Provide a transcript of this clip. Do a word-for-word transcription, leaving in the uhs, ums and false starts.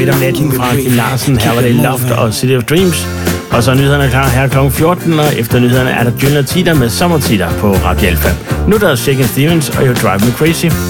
midt om natten fra Kim Larsen. Her var det Loft og City of Dreams. Og så er nyhederne klar her klokken fjorten, og efter nyhederne er der Dylan Tita med Sommertita på Radio Alpha. Nu er der Shakin' Stevens og You Drive Me Crazy.